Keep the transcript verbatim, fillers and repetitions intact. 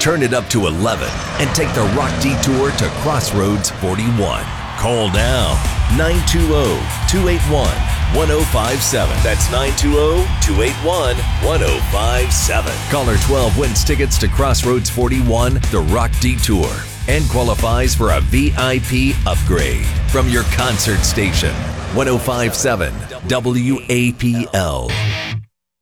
turn it up to eleven and take the Rock Detour to Crossroads forty-one. Call now, nine two zero, two eight one, one zero five seven. That's nine two zero, two eight one, one zero five seven. Caller twelve wins tickets to Crossroads forty-one, the Rock Detour, and qualifies for a V I P upgrade from your concert station. one zero five seven W A P L.